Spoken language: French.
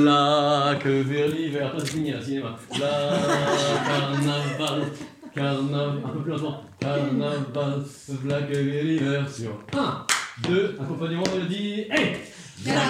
V'là que vers l'hiver. Toi, c'est fini, là, cinéma. V'là carnaval, carnaval. Un peu plus lentement. Carnaval, v'là que vers l'hiver sur 1, 2, accompagnement mélodie. Hey!